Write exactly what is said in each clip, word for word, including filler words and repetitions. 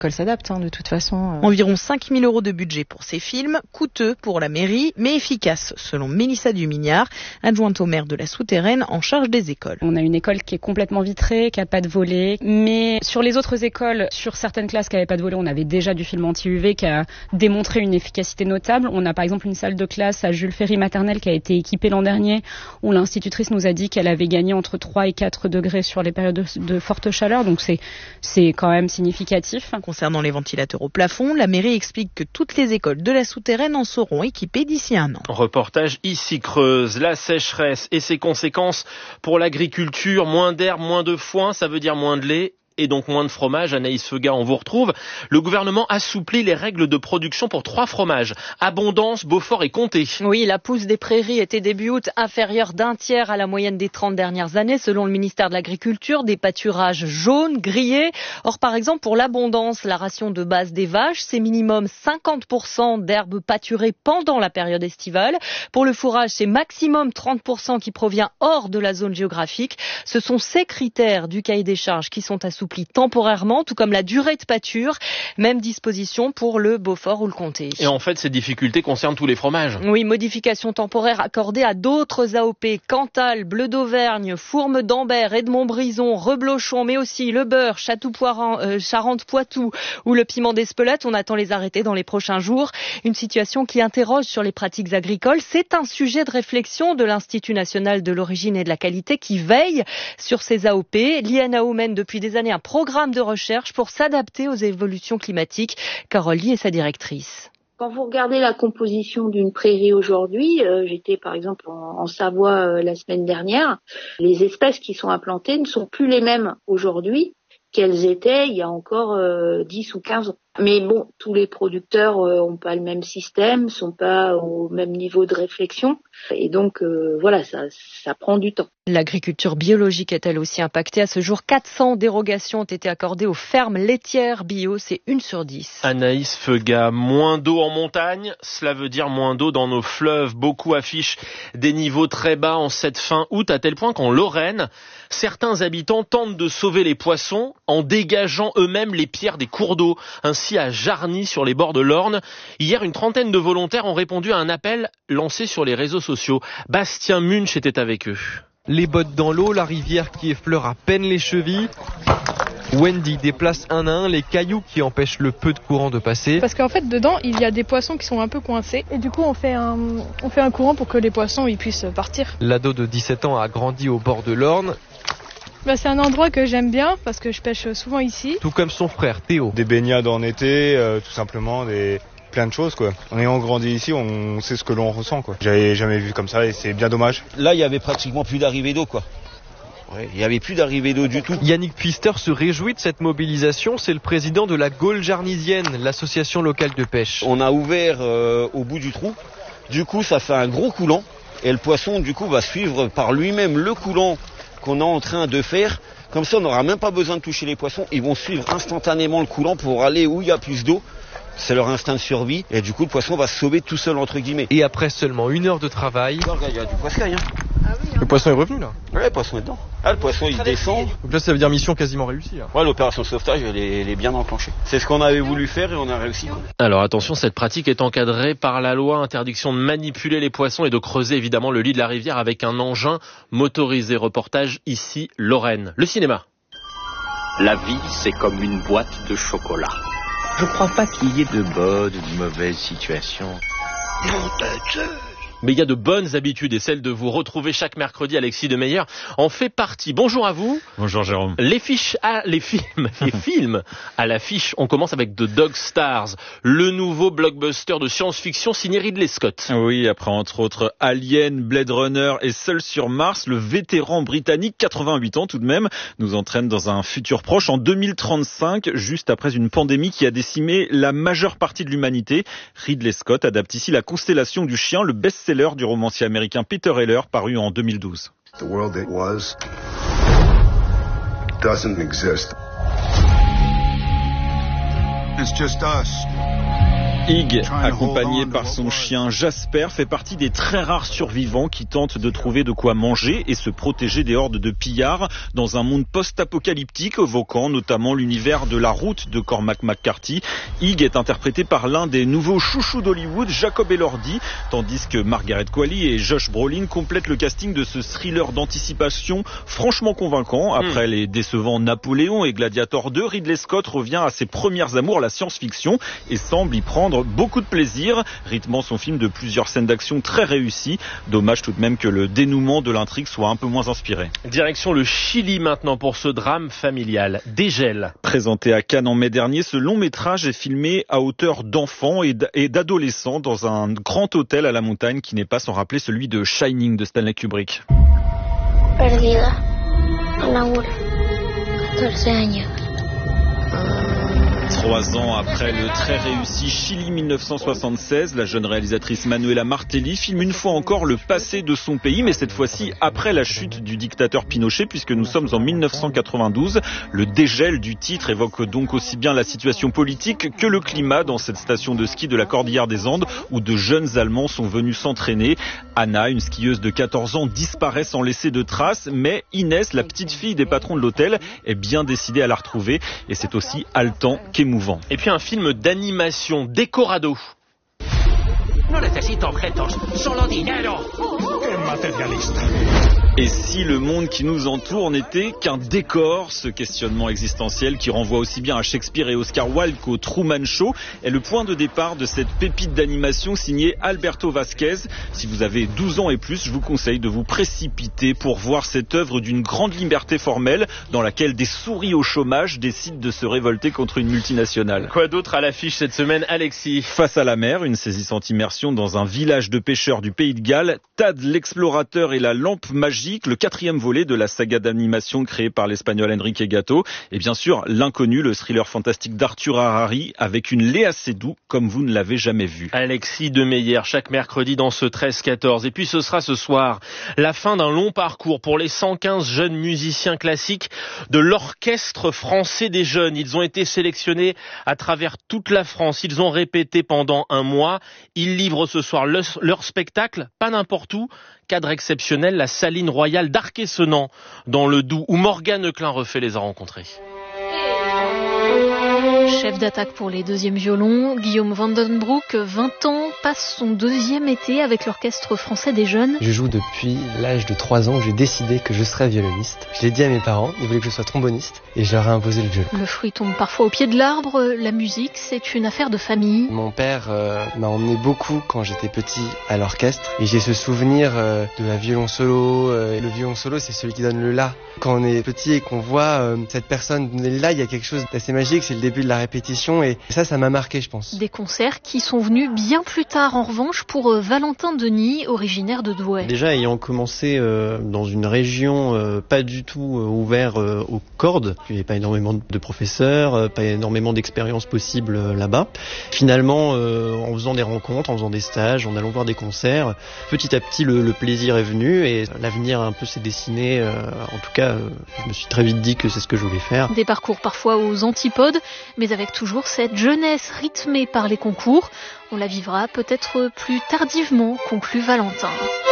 L'école s'adapte hein, de toute façon. Euh... Environ cinq mille euros de budget pour ces films, coûteux pour la mairie, mais efficace, selon Mélissa Dumignard, adjointe au maire de la Souterraine en charge des écoles. On a une école qui est complètement vitrée, qui n'a pas de volet, mais sur les autres écoles, sur certaines classes qui n'avaient pas de volet, on avait déjà du film anti-U V qui a démontré une efficacité notable. On a par exemple une salle de classe à Jules Ferry maternelle qui a été équipée l'an dernier, où l'institutrice nous a dit qu'elle avait gagné entre trois et quatre degrés sur les périodes de, de forte chaleur, donc c'est, c'est quand même significatif. Concernant les ventilateurs au plafond, la mairie explique que toutes les écoles de la Souterraine en seront équipées d'ici un an. Reportage ici Creuse, la sécheresse et ses conséquences pour l'agriculture, moins d'herbe, moins de foin, ça veut dire moins de lait. Et donc moins de fromage. Anaïs Feuga, on vous retrouve. Le gouvernement assouplit les règles de production pour trois fromages. Abondance, Beaufort et Comté. Oui, la pousse des prairies était début août inférieure d'un tiers à la moyenne des trente dernières années, selon le ministère de l'Agriculture, des pâturages jaunes, grillés. Or, par exemple, pour l'abondance, la ration de base des vaches, c'est minimum cinquante pour cent d'herbes pâturées pendant la période estivale. Pour le fourrage, c'est maximum trente pour cent qui provient hors de la zone géographique. Ce sont ces critères du cahier des charges qui sont assouplis temporairement, tout comme la durée de pâture. Même disposition pour le Beaufort ou le Comté. Et en fait, ces difficultés concernent tous les fromages. Oui, modification temporaire accordée à d'autres A O P. Cantal, Bleu d'Auvergne, Fourme d'Ambert, Edmond-Brison, Reblochon, mais aussi le beurre, Château-Poiran, euh, Charente-Poitou ou le piment d'Espelette. On attend les arrêter dans les prochains jours. Une situation qui interroge sur les pratiques agricoles. C'est un sujet de réflexion de l'Institut national de l'origine et de la qualité qui veille sur ces A O P. L'I N A O mène depuis des années un programme de recherche pour s'adapter aux évolutions climatiques. Carole Lee est sa directrice. Quand vous regardez la composition d'une prairie aujourd'hui, euh, j'étais par exemple en, en Savoie euh, la semaine dernière, les espèces qui sont implantées ne sont plus les mêmes aujourd'hui qu'elles étaient il y a encore euh, dix ou quinze ans. Mais bon, tous les producteurs euh, ont pas le même système, sont pas au même niveau de réflexion. Et donc, euh, voilà, ça, ça prend du temps. L'agriculture biologique est elle aussi impactée. À ce jour, quatre cents dérogations ont été accordées aux fermes laitières bio. C'est une sur dix. Anaïs Feuga, moins d'eau en montagne, cela veut dire moins d'eau dans nos fleuves. Beaucoup affichent des niveaux très bas en cette fin août, à tel point qu'en Lorraine, certains habitants tentent de sauver les poissons en dégageant eux-mêmes les pierres des cours d'eau. Ainsi à Jarny, sur les bords de l'Orne. Hier, une trentaine de volontaires ont répondu à un appel lancé sur les réseaux sociaux. Bastien Munch était avec eux. Les bottes dans l'eau, la rivière qui effleure à peine les chevilles. Wendy déplace un à un les cailloux qui empêchent le peu de courant de passer. Parce qu'en fait, dedans, il y a des poissons qui sont un peu coincés. Et du coup, on fait un, on fait un courant pour que les poissons ils puissent partir. L'ado de dix-sept ans a grandi au bord de l'Orne. Bah, c'est un endroit que j'aime bien parce que je pêche souvent ici. Tout comme son frère Théo. Des baignades en été, euh, tout simplement, des... plein de choses quoi. En ayant grandi ici, on sait ce que l'on ressent quoi. J'avais jamais vu comme ça et c'est bien dommage. Là, il y avait pratiquement plus d'arrivée d'eau quoi. Ouais, il y avait plus d'arrivée d'eau du tout. Yannick Pfister se réjouit de cette mobilisation. C'est le président de la Gaule jarnisienne, l'association locale de pêche. On a ouvert euh, au bout du trou. Du coup, ça fait un gros coulant et le poisson du coup va suivre par lui-même le coulant qu'on est en train de faire. Comme ça, on n'aura même pas besoin de toucher les poissons. Ils vont suivre instantanément le coulant pour aller où il y a plus d'eau. C'est leur instinct de survie. Et du coup, le poisson va se sauver tout seul, entre guillemets. Et après seulement une heure de travail... Il y a du poiscaille, hein. Ah oui, hein. Le poisson est revenu, là. Ouais, le poisson est dedans. Ah, le poisson, il descend. Donc là, ça veut dire mission quasiment réussie, là. Ouais, l'opération sauvetage, elle est, elle est bien enclenchée. C'est ce qu'on avait voulu faire et on a réussi. Alors attention, cette pratique est encadrée par la loi, interdiction de manipuler les poissons et de creuser évidemment le lit de la rivière avec un engin motorisé. Reportage ici, Lorraine. Le cinéma. La vie, c'est comme une boîte de chocolat. Je crois pas qu'il y ait de bonnes ou de mauvaises situations. Non, t'as... Mais il y a de bonnes habitudes et celle de vous retrouver chaque mercredi, Alexis Demeyer en fait partie. Bonjour à vous. Bonjour Jérôme. Les fiches à, les films, les films à l'affiche. On commence avec The Dog Stars, le nouveau blockbuster de science-fiction signé Ridley Scott. Oui, après entre autres Alien, Blade Runner et Seul sur Mars, le vétéran britannique, quatre-vingt-huit ans tout de même, nous entraîne dans un futur proche en deux mille trente-cinq, juste après une pandémie qui a décimé la majeure partie de l'humanité. Ridley Scott adapte ici La Constellation du chien, le best-seller du romancier américain Peter Heller, paru en deux mille douze. The world that was doesn't exist. It's just us. Hig, accompagné par son chien Jasper, fait partie des très rares survivants qui tentent de trouver de quoi manger et se protéger des hordes de pillards dans un monde post-apocalyptique évoquant notamment l'univers de La Route de Cormac McCarthy. Hig est interprété par l'un des nouveaux chouchous d'Hollywood, Jacob Elordi, tandis que Margaret Qualley et Josh Brolin complètent le casting de ce thriller d'anticipation franchement convaincant. Après mmh. les décevants Napoléon et Gladiator deux, Ridley Scott revient à ses premières amours, la science-fiction, et semble y prendre beaucoup de plaisir, rythmant son film de plusieurs scènes d'action très réussies. Dommage tout de même que le dénouement de l'intrigue soit un peu moins inspiré. Direction le Chili maintenant pour ce drame familial. Dégel. Présenté à Cannes en mai dernier, ce long métrage est filmé à hauteur d'enfants et d'adolescents dans un grand hôtel à la montagne qui n'est pas sans rappeler celui de Shining de Stanley Kubrick. Perdida. Laura. quatorze años. Trois ans après le très réussi Chili mille neuf cent soixante-seize, la jeune réalisatrice Manuela Martelly filme une fois encore le passé de son pays, mais cette fois-ci après la chute du dictateur Pinochet, puisque nous sommes en mille neuf cent quatre-vingt-douze. Le dégel du titre évoque donc aussi bien la situation politique que le climat dans cette station de ski de la Cordillère des Andes, où de jeunes Allemands sont venus s'entraîner. Anna, une skieuse de quatorze ans, disparaît sans laisser de traces, mais Inès, la petite fille des patrons de l'hôtel, est bien décidée à la retrouver, et c'est aussi haletant qu'émouvant. Et puis un film d'animation, Decorado. No necesito objetos, solo dinero. ¡Qué materialista! Et si le monde qui nous entoure n'était qu'un décor, ce questionnement existentiel qui renvoie aussi bien à Shakespeare et Oscar Wilde qu'au Truman Show est le point de départ de cette pépite d'animation signée Alberto Vasquez. Si vous avez douze ans et plus, je vous conseille de vous précipiter pour voir cette œuvre d'une grande liberté formelle dans laquelle des souris au chômage décident de se révolter contre une multinationale. Quoi d'autre à l'affiche cette semaine, Alexis? Face à la mer, une saisissante immersion dans un village de pêcheurs du Pays de Galles, Tad l'explorateur et la lampe magique, le quatrième volet de la saga d'animation créée par l'espagnol Enrique Gato, et bien sûr l'inconnu, le thriller fantastique d'Arthur Harari avec une Léa Seydoux comme vous ne l'avez jamais vu. Alexis Demeyer, chaque mercredi dans ce treize quatorze. Et puis ce sera ce soir la fin d'un long parcours pour les cent quinze jeunes musiciens classiques de l'Orchestre français des jeunes. Ils ont été sélectionnés à travers toute la France. Ils ont répété pendant un mois. Ils livrent ce soir le, leur spectacle, pas n'importe où. Cadre exceptionnel, la Saline Royale d'Arquessenan, dans le Doubs, où Morgane Eclin-Refait les a rencontrés. Chef d'attaque pour les deuxièmes violons, Guillaume Vandenbroek, vingt ans, passe son deuxième été avec l'Orchestre français des jeunes. Je joue depuis l'âge de trois ans, j'ai décidé que je serais violoniste. Je l'ai dit à mes parents, ils voulaient que je sois tromboniste et je leur ai imposé le violon. Le fruit tombe parfois au pied de l'arbre, la musique c'est une affaire de famille. Mon père euh, m'a emmené beaucoup quand j'étais petit à l'orchestre et j'ai ce souvenir euh, de la violon solo. Euh, le violon solo c'est celui qui donne le la. Quand on est petit et qu'on voit euh, cette personne donner le la, il y a quelque chose d'assez magique, c'est le début de la répétition et ça, ça m'a marqué je pense. Des concerts qui sont venus bien plus tard en revanche pour Valentin Denis, originaire de Douai. Déjà ayant commencé euh, dans une région euh, pas du tout euh, ouverte euh, aux cordes, il n'y avait pas énormément de professeurs, euh, pas énormément d'expériences possibles euh, là-bas. Finalement, euh, en faisant des rencontres, en faisant des stages, en allant voir des concerts, petit à petit le, le plaisir est venu et l'avenir un peu s'est dessiné. Euh, en tout cas, euh, je me suis très vite dit que c'est ce que je voulais faire. Des parcours parfois aux antipodes, mais avec toujours cette jeunesse rythmée par les concours. On la vivra peut-être plus tardivement, conclut Valentin.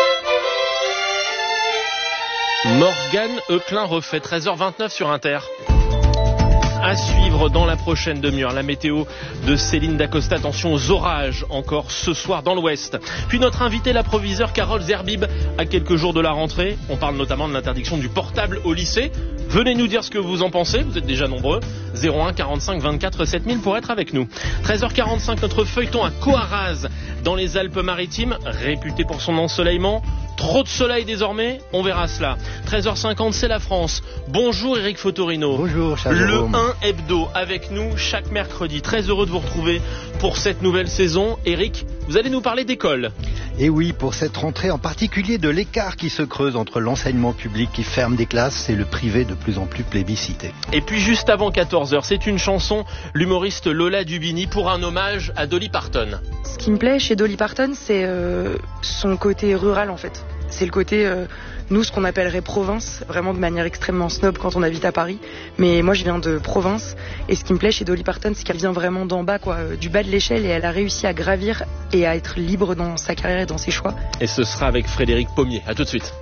Morgane Eclin-Refait, treize heures vingt-neuf sur Inter. À suivre dans la prochaine demi-heure, la météo de Céline Dacosta. Attention aux orages encore ce soir dans l'ouest. Puis notre invité, la proviseure Carole Zerbib, à quelques jours de la rentrée. On parle notamment de l'interdiction du portable au lycée. Venez nous dire ce que vous en pensez, vous êtes déjà nombreux. zéro un quarante-cinq vingt-quatre sept mille pour être avec nous. treize heures quarante-cinq, notre feuilleton à Coaraz, dans les Alpes-Maritimes, réputé pour son ensoleillement. Trop de soleil désormais, on verra cela. treize heures cinquante, c'est la France. Bonjour Eric Fotorino. Bonjour, cher Le Jérôme. un Hebdo avec nous chaque mercredi. Très heureux de vous retrouver pour cette nouvelle saison. Eric, vous allez nous parler d'école. Et oui, pour cette rentrée en particulier de l'écart qui se creuse entre l'enseignement public qui ferme des classes et le privé de plus en plus plébiscité. Et puis juste avant quatorze heures, c'est une chanson, l'humoriste Lola Dubini pour un hommage à Dolly Parton. Ce qui me plaît chez Dolly Parton, c'est euh, son côté rural en fait. C'est le côté, euh, nous, ce qu'on appellerait province, vraiment de manière extrêmement snob quand on habite à Paris. Mais moi, je viens de province. Et ce qui me plaît chez Dolly Parton, c'est qu'elle vient vraiment d'en bas, quoi, euh, du bas de l'échelle. Et elle a réussi à gravir et à être libre dans sa carrière et dans ses choix. Et ce sera avec Frédéric Pommier. À tout de suite.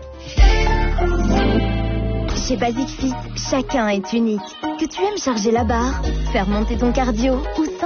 Chez Basic Fit, chacun est unique. Que tu aimes charger la barre, faire monter ton cardio ou